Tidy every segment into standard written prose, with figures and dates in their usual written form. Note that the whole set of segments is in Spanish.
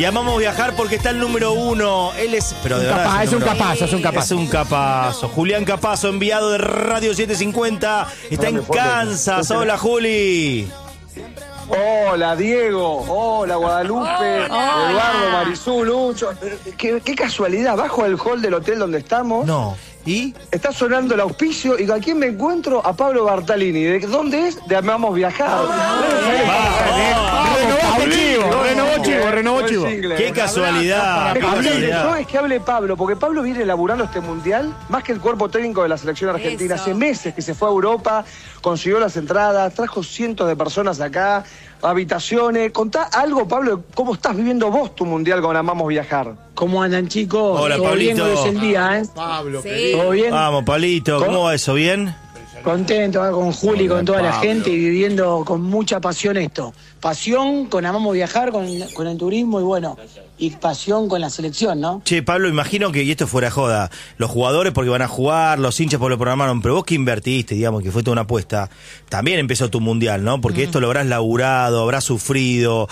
Y amamos viajar porque está el número 1. Él es... Pero de verdad Es un capazo. Es un capazo. Julián Capazo, enviado de Radio 750. Está en Kansas. Hola, Juli. Hola, Diego. Hola, Guadalupe. Hola. Eduardo, Marisú, Lucho. Qué casualidad. Bajo el hall del hotel donde estamos. No. ¿Y? Está sonando el auspicio y ¿a quién me encuentro? A Pablo Bartalini. ¿De dónde es? De Amamos Viajar. Renovó chivo. ¡Qué casualidad! No es que hable Pablo, porque Pablo viene elaborando este mundial más que el cuerpo técnico de la selección argentina. Eso. Hace meses que se fue a Europa, consiguió las entradas, trajo cientos de personas acá, habitaciones. Contá algo, Pablo, ¿cómo estás viviendo vos tu mundial con Amamos Viajar? ¿Cómo andan, chicos? Hola, ¿Todo bien? Pablito. Hoy es el día, ¿eh? Pablo, Sí. ¿Todo bien? Vamos, Pablito. ¿Cómo va eso? ¿Bien? Contento acá con Juli, con toda la gente y viviendo con mucha pasión esto. Pasión con Amamos Viajar, con el turismo y bueno, y pasión con la selección, ¿no? Che, Pablo, imagino que, y esto fuera joda, los jugadores porque van a jugar, los hinchas porque lo programaron, pero vos que invertiste, digamos, que fue toda una apuesta, también empezó tu mundial, ¿no? Porque esto lo habrás laburado, habrás sufrido,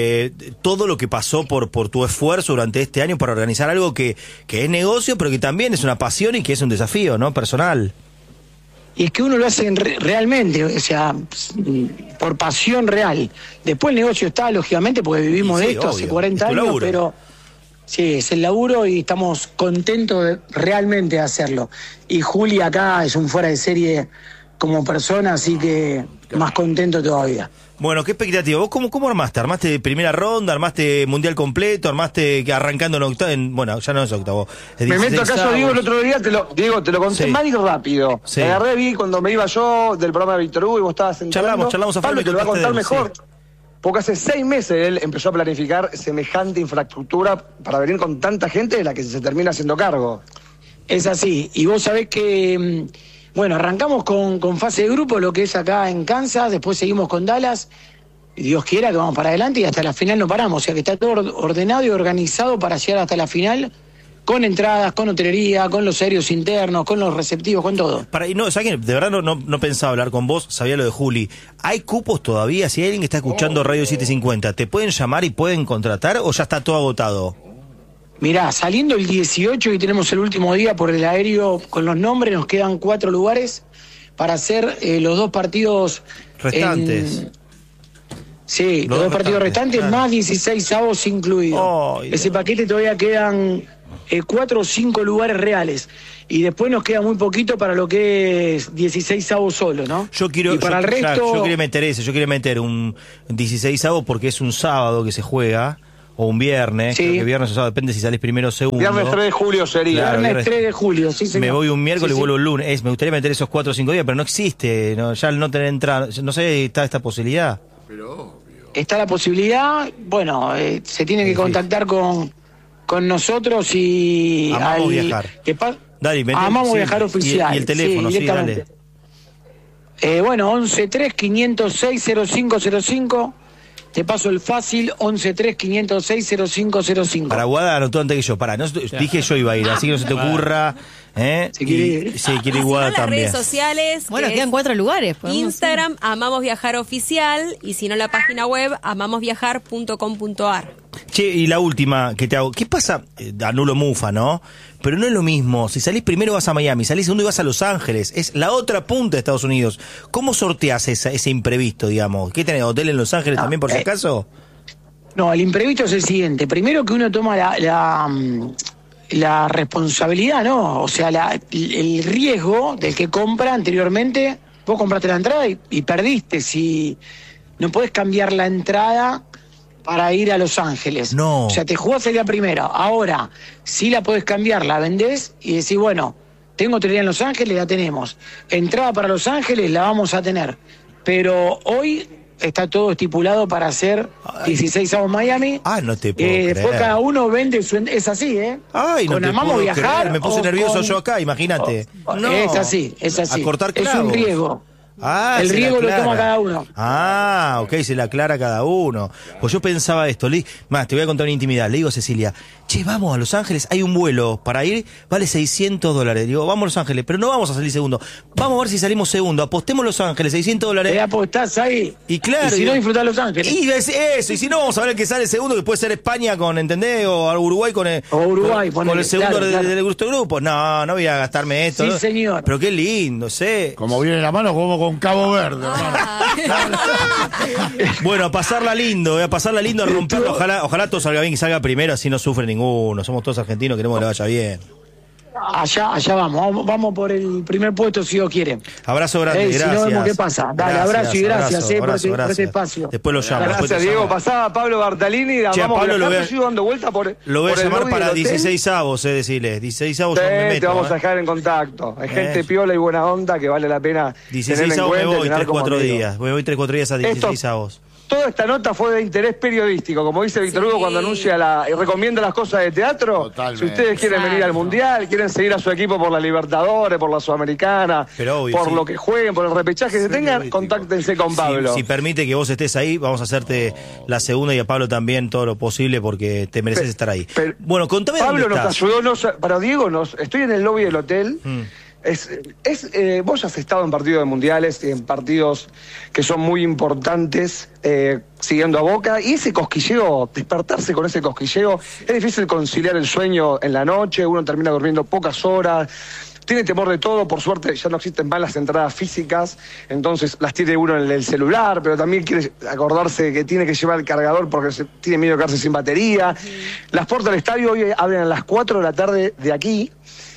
todo lo que pasó por tu esfuerzo durante este año para organizar algo que es negocio, pero que también es una pasión y que es un desafío, ¿no? Personal. Y es que uno lo hace realmente, o sea, por pasión real. Después el negocio está, lógicamente, porque vivimos Y sí, de esto obvio, hace 40 es tu años, laburo. pero sí, es el laburo y estamos contentos de realmente hacerlo. Y Juli acá es un fuera de serie como persona, así que más contento todavía. Bueno, ¿qué expectativa? ¿Vos cómo armaste? ¿Armaste primera ronda? ¿Armaste mundial completo? ¿Armaste arrancando en octavo? Bueno, ya no es octavo. Es Me meto acá, 16avos. Diego, el otro día, Diego, te lo conté Sí. mal y rápido. Sí. Me agarré, vi cuando me iba yo del programa de Víctor Hugo y vos estabas entrando. Charlamos afuera, Pablo me te lo va a contaste contar de él, mejor. sí. Porque hace 6 meses él empezó a planificar semejante infraestructura para venir con tanta gente de la que se termina haciendo cargo. Es así. Y vos sabés que, bueno, arrancamos con fase de grupo, lo que es acá en Kansas, después seguimos con Dallas. Y Dios quiera que vamos para adelante y hasta la final no paramos. O sea que está todo ordenado y organizado para llegar hasta la final, con entradas, con hotelería, con los aéreos internos, con los receptivos, con todo. Y no, ¿sabes qué? De verdad no pensaba hablar con vos, sabía lo de Juli. ¿Hay cupos todavía? Si hay alguien que está escuchando Radio 750, ¿te pueden llamar y pueden contratar o ya está todo agotado? Mirá, saliendo el 18 y tenemos el último día por el aéreo con los nombres, nos quedan 4 lugares para hacer los 2 partidos Restantes. Sí, los Los 2 partidos restantes, restantes, claro. más 16 avos incluidos. Oh, Ese paquete todavía quedan 4 o 5 lugares reales. Y después nos queda muy poquito para lo que es 16 avos solo, ¿no? Y para el resto... yo quería meter un 16avo porque es un sábado que se juega, o un viernes, Sí. creo que viernes o sábado, depende si salís primero o segundo. Viernes 3 de julio sería. Claro, Viernes 3 de julio, sí, señor. Me voy un miércoles Sí, y vuelvo el lunes. Me gustaría meter esos 4 o 5 días, pero no existe, ¿no? Ya al no tener entrada, no sé, está esta posibilidad. Está la posibilidad, bueno, se tiene que contactar con nosotros y... Amamos Viajar. Dale, vete, Amamos sí, Viajar oficial. y el teléfono, sí, directamente. Bueno, 1135060505. Te paso el fácil, 1135060505. Para Guada anotó antes que yo. Dije yo iba a ir, así que no se te ocurra. Si quiere ir. Sí, quiere Y si no, Guada las también. redes sociales. Bueno, que quedan es 4 lugares. podemos Instagram, Amamos Viajar Oficial. Y si no, la página web, amamosviajar.com.ar. Che, y la última que te hago. ¿Qué pasa? Anulo mufa, ¿no? Pero no es lo mismo. Si salís primero vas a Miami, salís segundo y vas a Los Ángeles. Es la otra punta de Estados Unidos. ¿Cómo sorteás ese imprevisto, digamos? ¿Qué tenés? ¿Hotel en Los Ángeles también, por si acaso? No, el imprevisto es el siguiente. Primero que uno toma la responsabilidad, ¿no? O sea, el riesgo del que compra anteriormente. Vos compraste la entrada y perdiste. Si no podés cambiar la entrada para ir a Los Ángeles. No. O sea, te jugás el día primero. Ahora, si la podés cambiar, la vendés y decís, bueno, tengo hotelería en Los Ángeles, la tenemos. Entrada para Los Ángeles, la vamos a tener. Pero hoy está todo estipulado para hacer 16 avos Miami. No te puedo Después creer. cada uno vende su... Es así, ¿eh? Ay, no Con te Amamos puedo Viajar. creer. Me puse o nervioso con- yo acá, imagínate. Es así, es así. A cortar Es clavos. un riesgo. Ah, el se la riego lo aclara. toma cada uno. Ah, ok, se la aclara cada uno. Pues yo pensaba esto, más, te voy a contar una intimidad. Le digo a Cecilia, che, vamos a Los Ángeles, hay un vuelo para ir, vale $600. Digo, vamos a Los Ángeles, pero no vamos a salir segundo. Vamos a ver si salimos segundo, apostemos Los Ángeles, $600. Te apostás ahí. Y claro. Y si no, disfrutás Los Ángeles. Y es eso, y si no, vamos a ver el que sale segundo, que puede ser España con, ¿entendés? O Uruguay con el, O Uruguay, con ponele, el segundo claro. del grupo. No, no voy a gastarme esto. Sí, ¿no? señor. Pero qué lindo, sé. Como viene la mano, como con Cabo Verde, hermano. Bueno, a pasarla lindo, a romperlo. Ojalá todo salga bien y salga primero, así no sufre ninguno. Somos todos argentinos, queremos que le vaya bien. Allá vamos por el primer puesto si Dios quiere. Abrazo grande, Si gracias. no vemos qué pasa. Dale, abrazo y gracias por este espacio. Después lo llamo. después Gracias, te Diego. llamo. Pasaba Pablo Bartalini. Che, a Vamos Pablo lo a voy a- viajar. Yo sigo dando vuelta por Lo voy a por el llamar lobby para del hotel. 16avos, decirles. 16avos yo me Te meto. vamos a dejar en contacto. Hay gente Eso. piola y buena onda que vale la pena tener en 16avos me cuenta y voy tener como 3-4 amigo. días. Me voy 3-4 días a 16avos. Toda esta nota fue de interés periodístico, como dice Víctor Hugo cuando anuncia y recomienda las cosas de teatro. Totalmente. Si ustedes quieren venir al Mundial, quieren seguir a su equipo por la Libertadores, por la Sudamericana, Pero obvio, por sí. lo que jueguen, por el repechaje que tengan, contáctense con Pablo. Si permite que vos estés ahí, vamos a hacerte la segunda y a Pablo también todo lo posible porque te mereces estar ahí. Pero- Bueno, contame Pablo dónde nos estás. ayudó, para Diego, estoy en el lobby del hotel. Vos ya has estado en partidos de mundiales, en partidos que son muy importantes, siguiendo a Boca, y ese cosquilleo, despertarse con ese cosquilleo, es difícil conciliar el sueño en la noche, uno termina durmiendo pocas horas, tiene temor de todo, por suerte ya no existen más las entradas físicas, entonces las tiene uno en el celular, pero también quiere acordarse que tiene que llevar el cargador porque tiene miedo de quedarse sin batería. Las puertas del estadio hoy abren a las 4 de la tarde de aquí,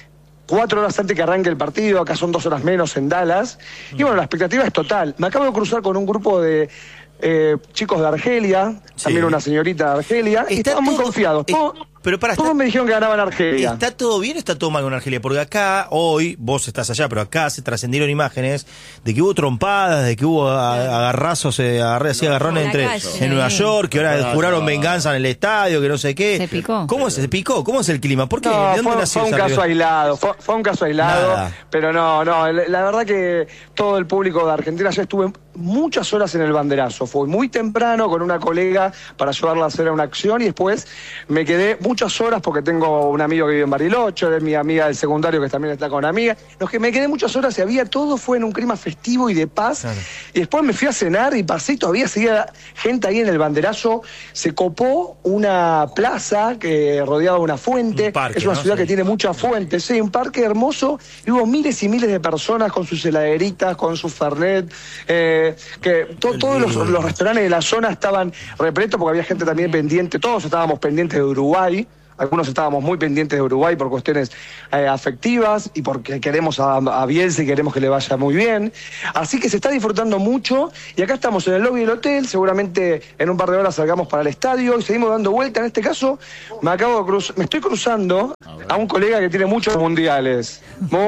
4 horas antes que arranque el partido, acá son 2 horas menos en Dallas. Y bueno, la expectativa es total. Me acabo de cruzar con un grupo de chicos de Argelia, Sí. también una señorita de Argelia, y estaban muy todo- confiados. pero pará, Todos me dijeron que ganaban Argelia. ¿Está todo bien o está todo mal con Argelia? Porque acá, hoy, vos estás allá, pero acá se trascendieron imágenes de que hubo trompadas, de que hubo agarrazos, agarrones En la entre calle. en Nueva York, que ahora juraron venganza en el estadio, que no sé qué. Se picó. ¿Se picó? ¿Cómo es el clima? ¿Por qué? No, ¿De dónde fue nació un esa caso rivalidad? aislado, fue un caso aislado, Nada. pero no, la verdad que todo el público de Argentina, ya estuve muchas horas en el banderazo, fui muy temprano con una colega para ayudarla a hacer una acción y después me quedé muchas horas porque tengo un amigo que vive en Bariloche, es mi amiga del secundario que también está con amiga, los que me quedé muchas horas y había todo, fue en un clima festivo y de paz, Claro. y después me fui a cenar y pasé y todavía seguía gente ahí en el banderazo, se copó una plaza que rodeaba una fuente, Un parque, es una ¿no? ciudad Sí. que tiene muchas fuentes, sí, un parque hermoso, y hubo miles y miles de personas con sus heladeritas, con sus Fernet, que todos los restaurantes de la zona estaban repletos porque había gente también pendiente, todos estábamos pendientes de Uruguay. Algunos estábamos muy pendientes de Uruguay por cuestiones afectivas y porque queremos a Bielsa y queremos que le vaya muy bien. Así que se está disfrutando mucho y acá estamos en el lobby del hotel, seguramente en un par de horas salgamos para el estadio y seguimos dando vuelta. En este caso me estoy cruzando a un colega que tiene muchos mundiales,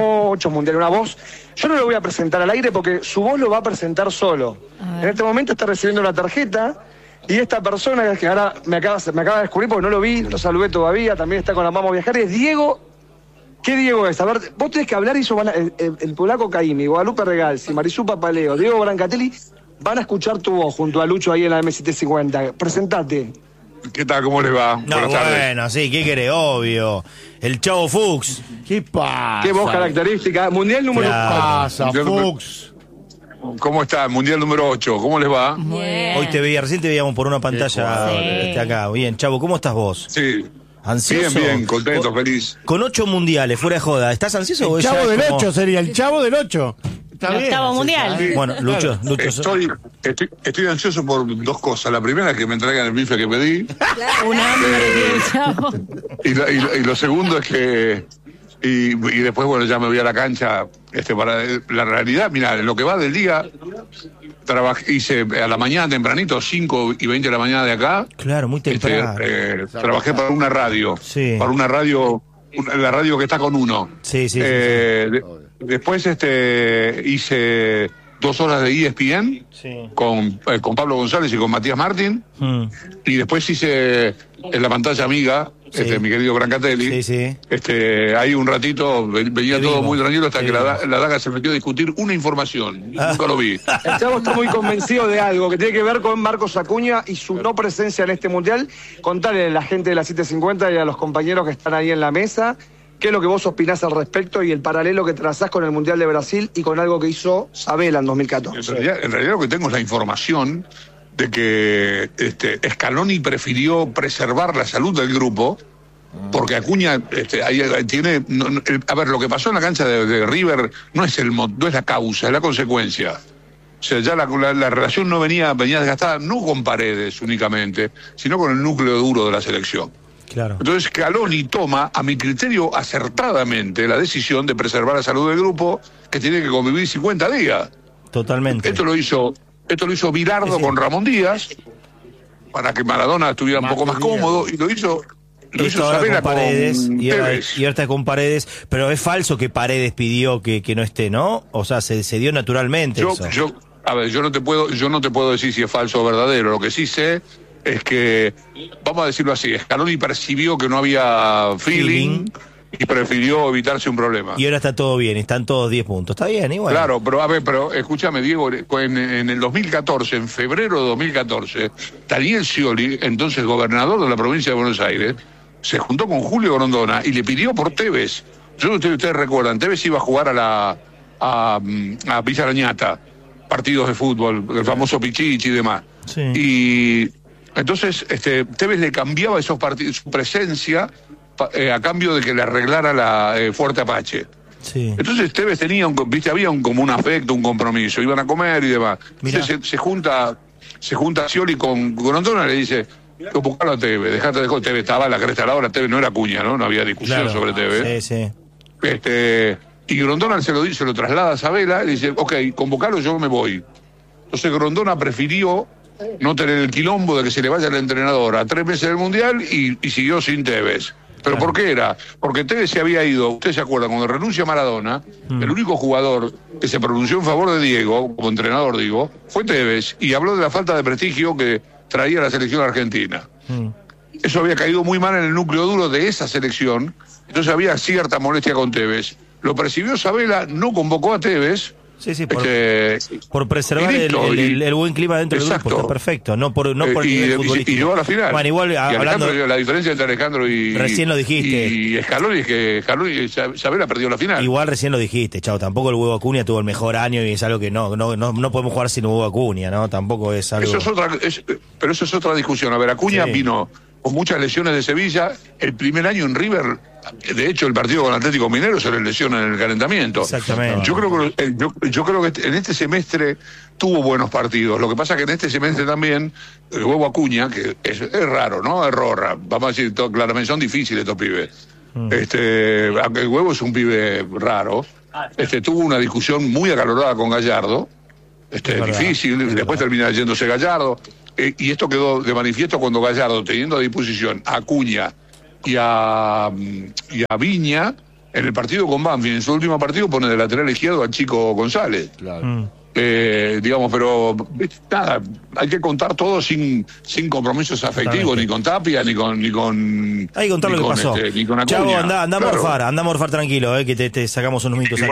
una voz. Yo no lo voy a presentar al aire porque su voz lo va a presentar solo. En este momento está recibiendo una tarjeta. Y esta persona que ahora me acaba de descubrir porque no lo vi, no lo saludé todavía, también está con la Vamos a Viajar, es Diego. ¿Qué Diego es? A ver, vos tenés que hablar y eso el polaco Caimi, Guadalupe Regalsi, Marisú Papaleo, Diego Brancatelli, van a escuchar tu voz junto a Lucho ahí en la M750. Presentate. ¿Qué tal? ¿Cómo les va? No, Buenas tardes. bueno, sí, ¿qué querés? Obvio. El Chavo Fuchs. ¿Qué pasa? ¿Qué voz característica? Mundial número ¿Qué pasa, Yo- Fuchs? ¿Cómo está? Mundial número 8. ¿Cómo les va? Bien. Hoy te veía, recién te veíamos por una pantalla Sí. acá. Bien, Chavo, ¿cómo estás vos? Sí. ¿Ansioso? Bien, contento, feliz. Con 8 mundiales, fuera de joda. ¿Estás ansioso o El ya chavo del como- 8 sería, el chavo del 8. Está El bien, octavo se mundial. sabe. Bueno, Lucho. Estoy ansioso por dos cosas. La primera es que me entregan el bife que pedí. Un hambre tiene el chavo. Y lo segundo es que... Y después, bueno, ya me voy a la cancha. Para la realidad, mira, en lo que va del día, hice a la mañana tempranito, 5:20 de la mañana de acá. Claro, muy temprano. Trabajé para una radio. Sí. Para una radio, la radio que está con uno. Sí. Después hice 2 horas de ESPN Sí. con Pablo González y con Matías Martín. Mm. Y después hice en la pantalla amiga, Sí. mi querido Brancatelli. Sí. Ahí un ratito venía Te todo vimos, muy tranquilo hasta te que la vimos. daga se metió a discutir una información. Nunca lo vi. El Chavo está muy convencido de algo que tiene que ver con Marcos Acuña y su no presencia en este mundial. Contale a la gente de la 750 y a los compañeros que están ahí en la mesa qué es lo que vos opinás al respecto y el paralelo que trazás con el Mundial de Brasil y con algo que hizo Sabela en 2014. En realidad lo que tengo es la información de que Scaloni prefirió preservar la salud del grupo. Porque Acuña ahí tiene... a ver, lo que pasó en la cancha de River no es la causa, es la consecuencia. O sea, ya la relación no venía desgastada, no con Paredes únicamente, sino con el núcleo duro de la selección. Claro. Entonces Scaloni toma, a mi criterio, acertadamente la decisión de preservar la salud del grupo, que tiene que convivir 50 días. Totalmente. Esto lo hizo Bilardo Sí. con Ramón Díaz, para que Maradona estuviera un poco más cómodo, y lo hizo Esto ahora Sabela con Paredes con y ahora Tevez. está con Paredes, pero es falso que Paredes pidió que no esté, ¿no? O sea, se dio naturalmente eso. Yo no te puedo decir si es falso o verdadero. Lo que sí sé es que, vamos a decirlo así, Scaloni percibió que no había feeling y prefirió evitarse un problema. Y ahora está todo bien, están todos 10 puntos. Está bien, igual. Claro, pero escúchame, Diego, en el 2014, en febrero de 2014, Daniel Scioli, entonces gobernador de la provincia de Buenos Aires, se juntó con Julio Grondona y le pidió por Tevez. Yo no sé si ustedes recuerdan, Tevez iba a jugar a Villa Arañata, partidos de fútbol, el famoso Pichichi y demás. Sí. Y entonces Tevez le cambiaba esos partidos, su presencia, a cambio de que le arreglara la Fuerte Apache. Sí. Entonces Tevez tenía había como un afecto, un compromiso, iban a comer y demás. Mirá. Entonces se junta Scioli con Grondona y le dice, convocalo a Tevez, dejate de Tevez estaba a la cresta de la hora, Tevez no era Acuña, ¿no? No había discusión Claro. sobre Tevez. Sí. Y Grondona se lo traslada a Sabela y dice, ok, convocalo, yo me voy. Entonces Grondona prefirió no tener el quilombo de que se le vaya el entrenador a 3 meses del Mundial y siguió sin Tevez. ¿Pero por qué era? Porque Tevez se había ido, ustedes se acuerdan, cuando renuncia Maradona, el único jugador que se pronunció en favor de Diego, como entrenador digo, fue Tevez, y habló de la falta de prestigio que traía la selección argentina. Eso había caído muy mal en el núcleo duro de esa selección, entonces había cierta molestia con Tevez. Lo percibió Sabela, no convocó a Tevez. Sí, por preservar y listo, el buen clima dentro del grupo, está perfecto, no por el nivel futbolístico. Y llegó a la final. Bueno, igual y hablando, la diferencia entre Alejandro y recién lo dijiste. y Scaloni es que Sabela perdió la final. Igual recién lo dijiste, chao, tampoco el Huevo Acuña tuvo el mejor año y es algo que no podemos jugar sin Huevo Acuña, ¿no? Tampoco es algo... Pero eso es otra discusión. A ver, Acuña Sí. vino con muchas lesiones de Sevilla. El primer año en River, de hecho, el partido con Atlético Minero se le lesiona en el calentamiento. Exactamente. Yo creo que en este semestre tuvo buenos partidos. Lo que pasa es que en este semestre también el Huevo Acuña, que es raro, ¿no? Es rorra. Vamos a decir todo claramente, son difíciles estos pibes. Aunque el Huevo es un pibe raro. Tuvo una discusión muy acalorada con Gallardo. Difícil, después termina yéndose Gallardo. Y esto quedó de manifiesto cuando Gallardo, teniendo a disposición a Acuña y a Viña, en el partido con Banfield, en su último partido, pone de lateral izquierdo al Chico González. Claro. Pero nada, hay que contar todo sin compromisos afectivos, Totalmente. ni con Tapia, ni con Hay que contar lo que pasó. ni con Acuña. Chavo, anda a Claro. morfar tranquilo, que te sacamos unos minutos ahí.